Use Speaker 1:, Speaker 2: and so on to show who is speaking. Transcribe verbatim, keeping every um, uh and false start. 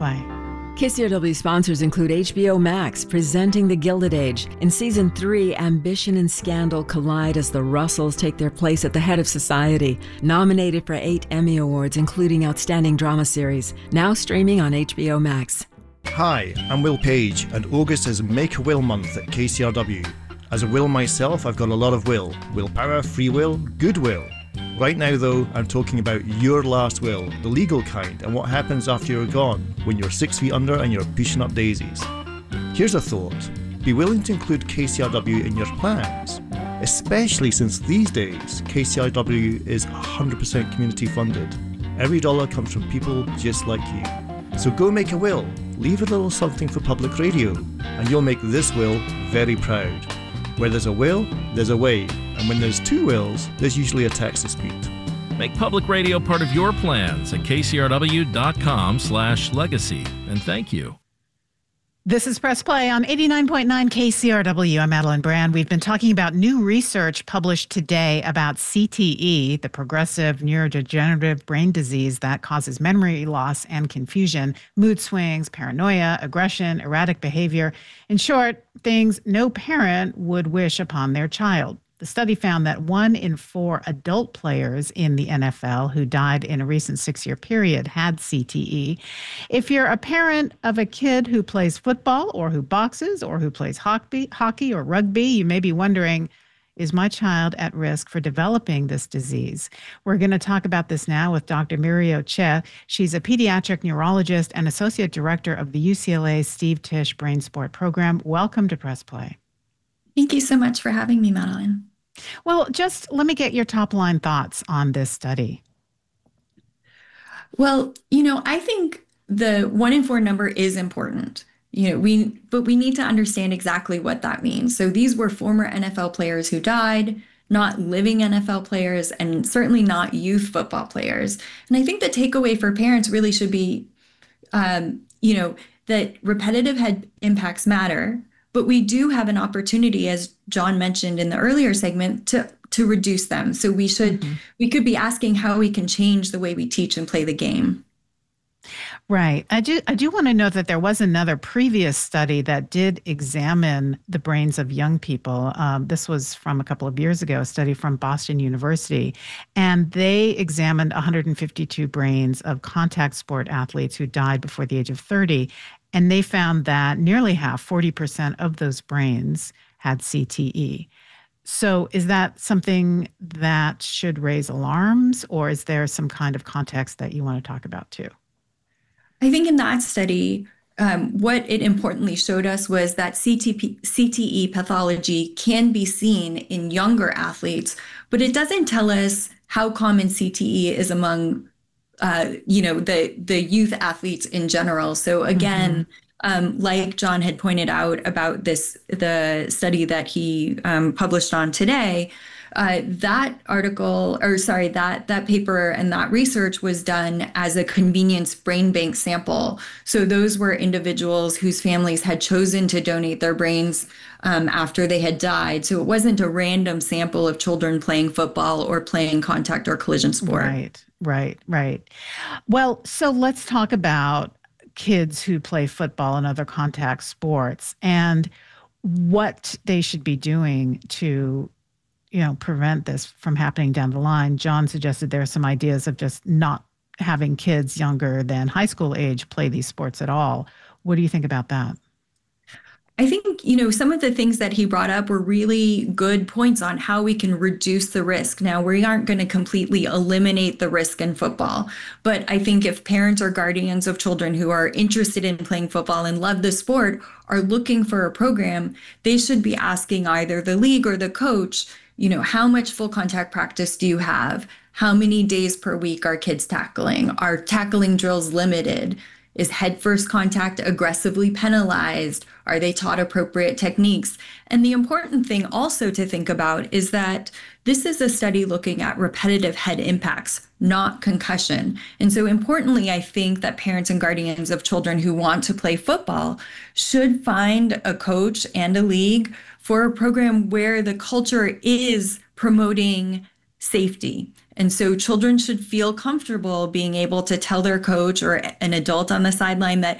Speaker 1: Play.
Speaker 2: K C R W sponsors include H B O Max, presenting The Gilded Age. In season three, ambition and scandal collide as the Russells take their place at the head of society. Nominated for eight Emmy Awards, including Outstanding Drama Series. Now streaming on H B O Max.
Speaker 3: Hi, I'm Will Page, and August is Make a Will Month at K C R W. As a will myself, I've got a lot of will. Willpower, free will, goodwill. Right now, though, I'm talking about your last will, the legal kind, and what happens after you're gone, when you're six feet under and you're pushing up daisies. Here's a thought. Be willing to include K C R W in your plans, especially since these days, K C R W is one hundred percent community funded. Every dollar comes from people just like you. So go make a will, leave a little something for public radio, and you'll make this will very proud. Where there's a will, there's a way. And when there's two wills, there's usually a tax dispute.
Speaker 4: Make public radio part of your plans at kcrw.com slash legacy. And thank you.
Speaker 1: This is Press Play on eighty-nine point nine K C R W. I'm Madeline Brand. We've been talking about new research published today about C T E, the progressive neurodegenerative brain disease that causes memory loss and confusion, mood swings, paranoia, aggression, erratic behavior. In short, things no parent would wish upon their child. The study found that one in four adult players in the N F L who died in a recent six-year period had C T E. If you're a parent of a kid who plays football or who boxes or who plays hockey, hockey or rugby, you may be wondering, is my child at risk for developing this disease? We're going to talk about this now with Doctor Muriel Che. She's a pediatric neurologist and associate director of the U C L A Steve Tisch Brain Sport Program. Welcome to Press Play.
Speaker 5: Thank you so much for having me, Madeline.
Speaker 1: Well, just let me get your top line thoughts on this study.
Speaker 5: Well, you know, I think the one in four number is important. You know, we but we need to understand exactly what that means. So these were former N F L players who died, not living N F L players, and certainly not youth football players. And I think the takeaway for parents really should be, um, you know, that repetitive head impacts matter. But we do have an opportunity, as John mentioned in the earlier segment, to to reduce them. So we should mm-hmm. we could be asking how we can change the way we teach and play the game.
Speaker 1: Right. I do I do want to note that there was another previous study that did examine the brains of young people. Um, this was from a couple of years ago, a study from Boston University. And they examined one hundred fifty-two brains of contact sport athletes who died before the age of thirty. And they found that nearly half, forty percent of those brains had C T E. So is that something that should raise alarms, or is there some kind of context that you want to talk about too?
Speaker 5: I think in that study, um, what it importantly showed us was that C T P, C T E pathology can be seen in younger athletes, but it doesn't tell us how common C T E is among Uh, you know, the the youth athletes in general. So again, mm-hmm. um, like John had pointed out about this, the study that he um, published on today, uh, that article, or sorry, that that paper and that research was done as a convenience brain bank sample. So those were individuals whose families had chosen to donate their brains um, after they had died. So it wasn't a random sample of children playing football or playing contact or collision sport.
Speaker 1: Right. Right, right. Well, so let's talk about kids who play football and other contact sports and what they should be doing to, you know, prevent this from happening down the line. John suggested there are some ideas of just not having kids younger than high school age play these sports at all. What do you think about that?
Speaker 5: I think, you know, some of the things that he brought up were really good points on how we can reduce the risk. Now, we aren't going to completely eliminate the risk in football, but I think if parents or guardians of children who are interested in playing football and love the sport are looking for a program, they should be asking either the league or the coach, you know, how much full contact practice do you have? How many days per week are kids tackling? Are tackling drills limited? Is head first contact aggressively penalized? Are they taught appropriate techniques? And the important thing also to think about is that this is a study looking at repetitive head impacts, not concussion. And so importantly, I think that parents and guardians of children who want to play football should find a coach and a league for a program where the culture is promoting safety. And so children should feel comfortable being able to tell their coach or an adult on the sideline that,